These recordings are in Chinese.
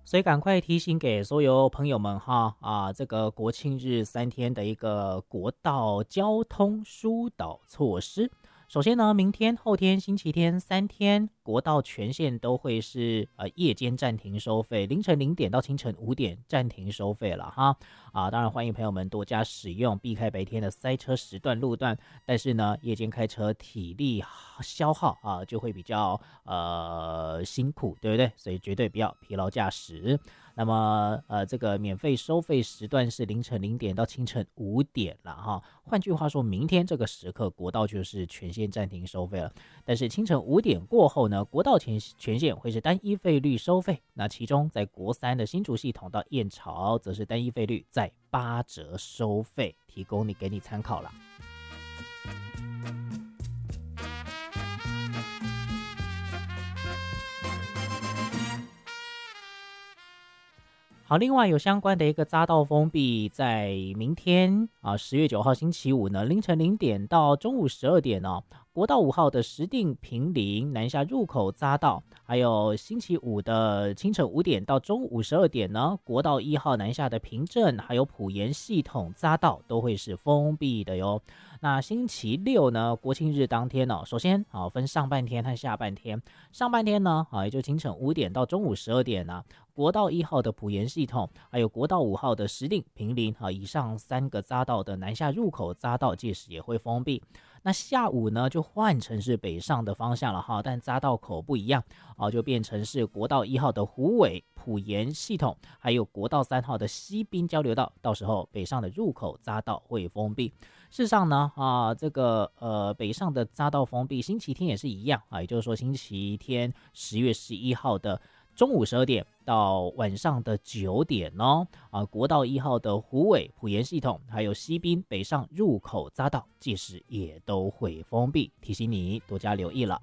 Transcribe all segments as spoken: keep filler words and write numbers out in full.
所以赶快提醒给所有朋友们哈啊，这个国庆日三天的一个国道交通疏导措施。首先呢，明天、后天、星期天三天，国道全线都会是呃夜间暂停收费，凌晨零点到清晨五点暂停收费了哈啊！当然欢迎朋友们多加使用，避开白天的塞车时段路段。但是呢，夜间开车体力消耗啊就会比较呃辛苦，对不对？所以绝对不要疲劳驾驶。那么呃，这个免费收费时段是凌晨零点到清晨五点了哈。换句话说，明天这个时刻国道就是全线暂停收费了。但是清晨五点过后呢，国道全全线会是单一费率收费。那其中在国三的新竹系统到燕巢，则是单一费率在八折收费，提供你给你参考了。好，另外有相关的一个匝道封闭，在明天啊，十月九号星期五呢，凌晨零点到中午十二点哦，国道五号的石碇坪林南下入口匝道，还有星期五的清晨五点到中午十二点呢，国道一号南下的平镇还有埔盐系统匝道都会是封闭的哟。那星期六呢，国庆日当天呢、哦，首先啊分上半天和下半天，上半天呢啊也就清晨五点到中午十二点呢、啊，国道一号的埔盐系统，还有国道五号的石碇坪林啊以上三个匝道的南下入口匝道届时也会封闭。那下午呢就换成是北上的方向了哈，但匝道口不一样哦，就变成是国道一号的虎尾埔盐系统，还有国道三号的西滨交流道，到时候北上的入口匝道会封闭。事实上呢啊，这个呃北上的匝道封闭，星期天也是一样啊，也就是说星期天十月十一号的中午十二点到晚上的九点哦，啊，国道一号的虎尾埔盐系统，还有西滨北上入口匝道，届时也都会封闭，提醒你多加留意了。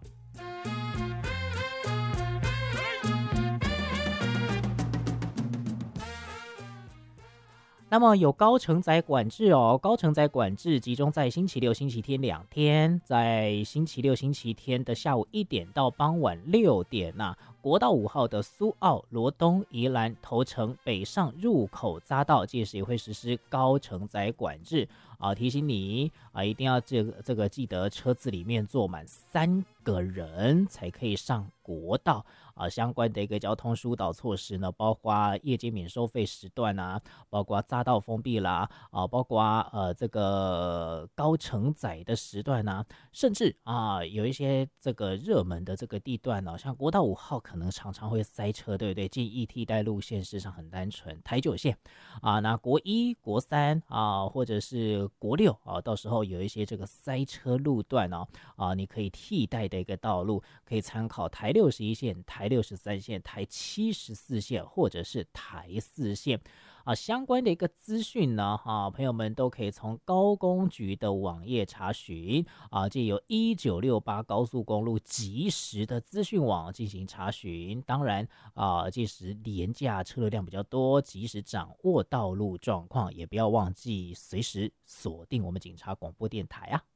那么有高承载管制哦，高承载管制集中在星期六、星期天两天，在星期六、星期天的下午一点到傍晚六点呐、啊，国道五号的苏澳、罗东、宜兰、头城北上入口匝道，届时也会实施高承载管制啊，提醒你啊，一定要这个这个记得车子里面坐满三个人才可以上国道啊。相关的一个交通疏导措施呢，包括夜间免收费时段啊，包括匝道封闭啦啊，包括呃这个高承载的时段啊，甚至啊有一些这个热门的这个地段呢、哦，像国道五号可能常常会塞车，对不对？建议替代路线事实上很单纯，台九线啊，那国一、国三啊，或者是国六啊，到时候有一些这个塞车路段哦啊，你可以替代的一个道路，可以参考台六十一线、台六十三线、台七十四线或者是台四线啊。相关的一个资讯呢，啊，朋友们都可以从高公局的网页查询啊，借由一九六八高速公路即时的资讯网进行查询。当然啊，届时廉价车流量比较多，及时掌握道路状况，也不要忘记随时锁定我们警察广播电台啊。